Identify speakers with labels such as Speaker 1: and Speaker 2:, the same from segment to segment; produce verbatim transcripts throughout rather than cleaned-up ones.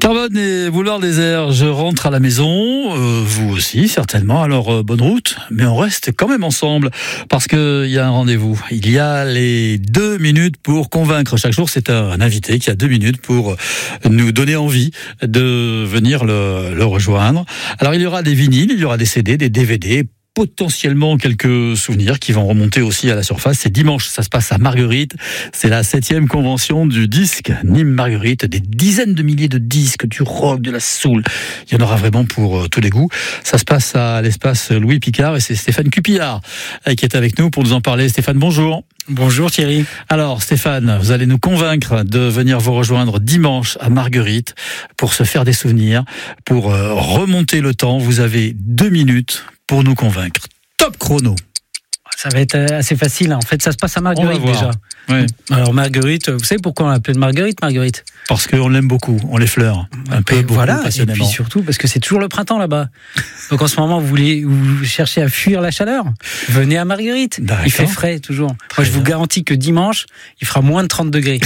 Speaker 1: Carbone et Boulevard Désert, je rentre à la maison, euh, vous aussi certainement, alors euh, bonne route, mais on reste quand même ensemble parce qu'il y a un rendez-vous. Il y a les deux minutes pour convaincre. Chaque jour, c'est un, un invité qui a deux minutes pour nous donner envie de venir le, le rejoindre. Alors il y aura des vinyles, il y aura des C D, des D V D, potentiellement quelques souvenirs qui vont remonter aussi à la surface. C'est dimanche, ça se passe à Marguerite. C'est la septième convention du disque Nîmes Marguerite. Des dizaines de milliers de disques, du rock, de la soul. Il y en aura vraiment pour euh, tous les goûts. Ça se passe à l'espace Louis Picard et c'est Stéphane Cupillard euh, qui est avec nous pour nous en parler. Stéphane, bonjour.
Speaker 2: Bonjour Thierry.
Speaker 1: Alors Stéphane, vous allez nous convaincre de venir vous rejoindre dimanche à Marguerite pour se faire des souvenirs, pour euh, remonter le temps. Vous avez deux minutes pour nous convaincre. Top chrono.
Speaker 2: Ça va être assez facile. En fait, ça se passe à Marguerite déjà.
Speaker 1: Oui.
Speaker 2: Alors Marguerite, vous savez pourquoi on l'appelle Marguerite, Marguerite ?
Speaker 1: Parce qu'on l'aime beaucoup, on l'effleure un peu, beaucoup,
Speaker 2: voilà,
Speaker 1: passionnément.
Speaker 2: Et puis surtout parce que c'est toujours le printemps là-bas. Donc en ce moment, vous voulez, vous cherchez à fuir la chaleur, venez à Marguerite.
Speaker 1: D'accord.
Speaker 2: Il fait frais toujours.
Speaker 1: Très
Speaker 2: Moi, je vous
Speaker 1: bien.
Speaker 2: garantis que dimanche, il fera moins de trente degrés.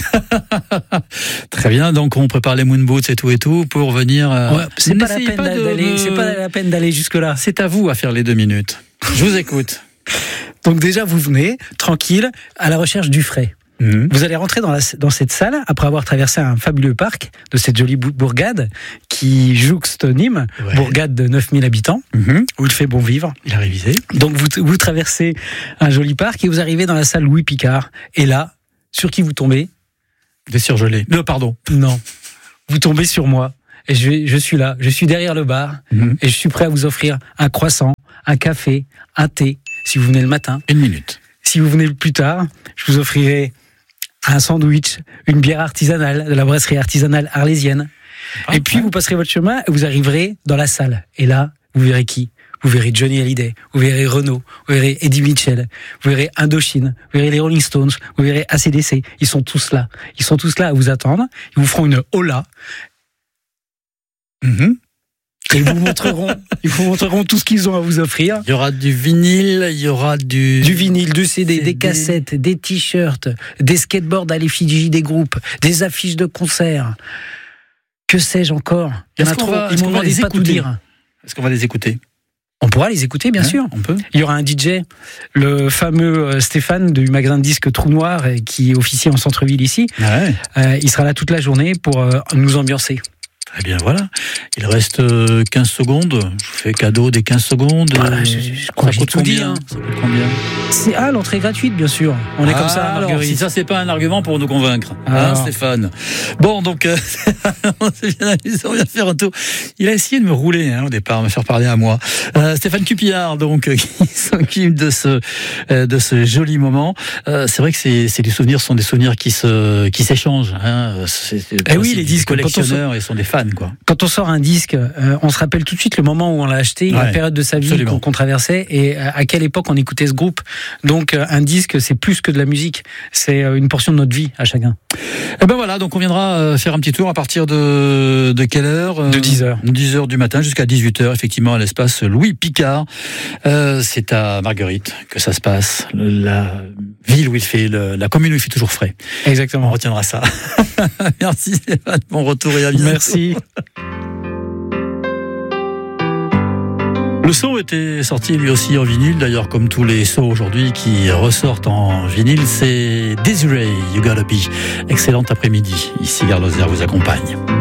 Speaker 1: Très bien, donc on prépare les moon boots et tout et tout pour venir. Euh...
Speaker 2: Ouais, c'est pas la
Speaker 1: N'essayez
Speaker 2: peine
Speaker 1: pas de
Speaker 2: d'aller,
Speaker 1: me-
Speaker 2: c'est pas la peine d'aller jusque là.
Speaker 1: C'est à vous à faire les deux minutes. Je vous écoute.
Speaker 2: Donc déjà, vous venez tranquille à la recherche du frais.
Speaker 1: Mmh.
Speaker 2: Vous allez rentrer dans, la, dans cette salle après avoir traversé un fabuleux parc de cette jolie bou- bourgade qui jouxte Nîmes,
Speaker 1: Ouais.
Speaker 2: bourgade de neuf mille habitants,
Speaker 1: Mmh.
Speaker 2: où il fait bon vivre.
Speaker 1: Il a révisé.
Speaker 2: Donc vous, vous traversez un joli parc et vous arrivez dans la salle Louis Picard. Et là, sur qui vous tombez ?
Speaker 1: Des surgelés. Non, pardon.
Speaker 2: Non, vous tombez sur moi. Et je, vais- je suis là, je suis derrière le bar
Speaker 1: Mmh.
Speaker 2: et je suis prêt à vous offrir un croissant, un café, un thé, si vous venez le matin.
Speaker 1: Une minute.
Speaker 2: Si vous venez plus tard, je vous offrirai un sandwich, une bière artisanale de la brasserie artisanale arlésienne.
Speaker 1: Ah,
Speaker 2: et puis
Speaker 1: ouais.
Speaker 2: vous passerez votre chemin et vous arriverez dans la salle. Et là, vous verrez qui ? Vous verrez Johnny Hallyday, vous verrez Renaud, vous verrez Eddie Mitchell, vous verrez Indochine, vous verrez les Rolling Stones, vous verrez A C D C. Ils sont tous là. Ils sont tous là à vous attendre. Ils vous feront une hola
Speaker 1: Mmh.
Speaker 2: et ils vous montreront, ils vous montreront tout ce qu'ils ont à vous offrir.
Speaker 1: Il y aura du vinyle, il y aura du...
Speaker 2: Du vinyle, du C D,
Speaker 1: C D.
Speaker 2: des cassettes, des t-shirts, des skateboards à l'effigie des groupes, des affiches de concerts. Que sais-je encore ? Il y en
Speaker 1: Est-ce
Speaker 2: a
Speaker 1: qu'on
Speaker 2: trop.
Speaker 1: va-
Speaker 2: Ils
Speaker 1: est-ce
Speaker 2: m'ont
Speaker 1: qu'on va
Speaker 2: demandé de
Speaker 1: les
Speaker 2: pas tout
Speaker 1: écouter ?
Speaker 2: dire.
Speaker 1: Est-ce qu'on va les écouter ?
Speaker 2: On pourra les écouter, bien
Speaker 1: Hein,
Speaker 2: sûr.
Speaker 1: On peut.
Speaker 2: Il y aura un D J, le fameux euh, Stéphane du magasin de disques Trou Noir, euh, qui officie en centre-ville ici.
Speaker 1: Ouais.
Speaker 2: Euh, il sera là toute la journée pour euh, nous ambiancer.
Speaker 1: Très bien, voilà. Il reste euh, quinze secondes. Je vous fais cadeau des quinze secondes.
Speaker 2: Voilà,
Speaker 1: Euh,
Speaker 2: je- je crois
Speaker 1: ça
Speaker 2: que j'ai
Speaker 1: coûte
Speaker 2: tout dit,
Speaker 1: combien
Speaker 2: hein.
Speaker 1: Ça coûte combien
Speaker 2: C'est ah, l'entrée est gratuite, bien sûr. On est
Speaker 1: Ah,
Speaker 2: comme ça à
Speaker 1: alors,
Speaker 2: Marguerite.
Speaker 1: si ça, c'est pas un argument pour nous convaincre. Hein,
Speaker 2: Alors.
Speaker 1: Stéphane. Bon, donc, euh, on s'est bien amusé, on vient de faire un tour. Il a essayé de me rouler, hein, au départ, me faire parler à moi. Euh, Stéphane Cupillard, donc, euh, qui s'occupe de ce, euh, de ce joli moment. Euh, c'est vrai que c'est, c'est des souvenirs, ce sont des souvenirs qui se, qui s'échangent, hein. C'est, c'est
Speaker 2: Eh oui,
Speaker 1: aussi
Speaker 2: les
Speaker 1: des
Speaker 2: disques, quand on se-
Speaker 1: collectionneurs, ils sont des fans, quoi.
Speaker 2: Quand on sort un disque, euh, on se rappelle tout de suite le moment où on l'a acheté, la
Speaker 1: Ouais,
Speaker 2: période de sa vie
Speaker 1: absolument.
Speaker 2: qu'on, qu'on traversait et euh, à quelle époque on écoutait ce groupe. Donc euh, un disque, c'est plus que de la musique, c'est euh, une portion de notre vie à chacun.
Speaker 1: Eh ben voilà, donc on viendra euh, faire un petit tour à partir de, de quelle heure euh,
Speaker 2: De dix heures.
Speaker 1: dix heures du matin jusqu'à dix-huit heures, effectivement, à l'espace Louis Picard. Euh, c'est à Marguerite que ça se passe, la ville où il fait, le, la commune où il fait toujours frais. On
Speaker 2: Exactement.
Speaker 1: retiendra ça. Merci Stéphane, bon retour et à bientôt.
Speaker 2: Merci.
Speaker 1: Le saut était sorti lui aussi en vinyle, d'ailleurs comme tous les sauts aujourd'hui qui ressortent en vinyle, c'est Desiree, You Gotta Be. Excellent après-midi, ici Carlos Zer vous accompagne.